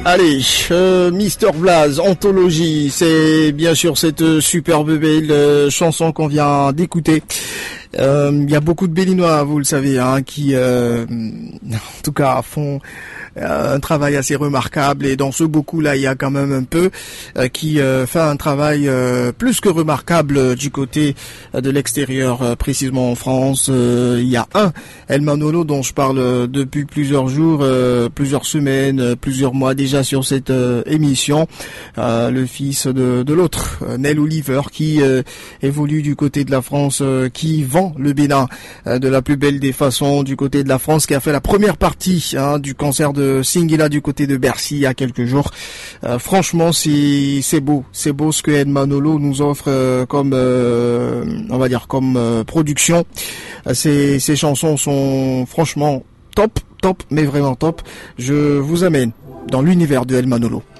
Allez, Mister Blaze, Anthologie, c'est bien sûr cette superbe belle chanson qu'on vient d'écouter. Il y a beaucoup de Béninois, vous le savez, hein, qui, en tout cas, font un travail assez remarquable, et dans ce beaucoup-là, il y a quand même un peu qui fait un travail plus que remarquable du côté de l'extérieur, précisément en France. Il y a El Manolo dont je parle depuis plusieurs jours, plusieurs semaines, plusieurs mois déjà sur cette émission, le fils de l'autre, Nel Oliver, qui évolue du côté de la France, qui vend le Bénin de la plus belle des façons du côté de la France, qui a fait la première partie du concert de Singila du côté de Bercy il y a quelques jours. Franchement, c'est beau ce que El Manolo nous offre comme on va dire comme production. Ces chansons sont franchement top, mais vraiment top. Je vous amène dans l'univers de El Manolo.